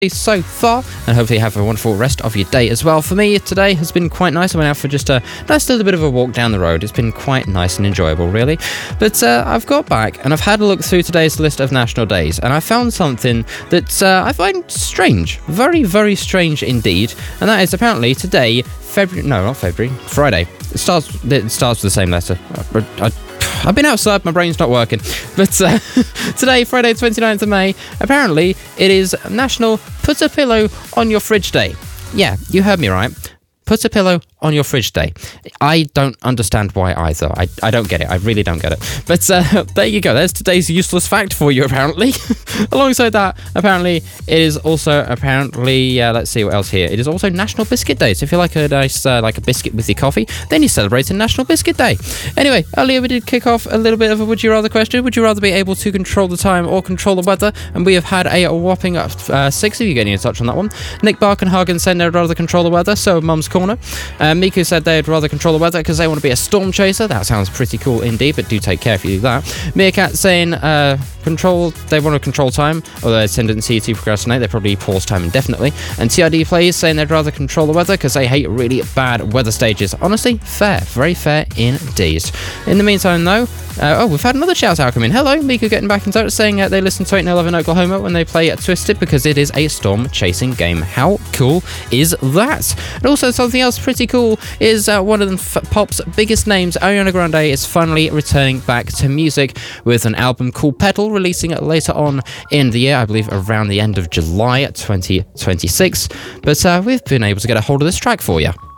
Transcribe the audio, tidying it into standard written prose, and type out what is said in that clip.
so far, and hopefully have a wonderful rest of your day as well. For me, today has been quite nice. I went out for just a nice little bit of a walk down the road. It's been quite nice and enjoyable, really. But I've got back and I've had a look through today's list of national days, and I found something that I find strange, very, very strange indeed, and that is apparently today, Friday. It starts with the same letter. I've been outside, my brain's not working. But today, Friday 29th of May, apparently it is National Put a Pillow on Your Fridge Day. Yeah, you heard me right. Put a pillow on your fridge day. I don't understand why either. I don't get it. I really don't get it. But there you go. There's today's useless fact for you, apparently. Alongside that, apparently, it is also let's see what else here. It is also National Biscuit Day. So if you like a nice, like a biscuit with your coffee, then you're celebrating National Biscuit Day. Anyway, earlier we did kick off a little bit of a would you rather question. Would you rather be able to control the time or control the weather? And we have had a whopping 6 of you getting in touch on that one. Nick Barkenhagen said they'd rather control the weather, so Mum's Corner. Miku said they'd rather control the weather because they want to be a storm chaser. That sounds pretty cool indeed, but do take care if you do that. Meerkat saying they want to control time, although their tendency to procrastinate, they probably pause time indefinitely. And TRD Plays saying they'd rather control the weather because they hate really bad weather stages. Honestly, fair, very fair indeed. In the meantime though, we've had another shout out come in. Hello, Miku getting back in touch saying they listen to 8-0 in Oklahoma when they play Twisted because it is a storm chasing game. How cool is that? And also something else pretty cool is one of pop's biggest names, Ariana Grande, is finally returning back to music with an album called Petal, releasing it later on in the year, I believe around the end of July 2026. But we've been able to get a hold of this track for you.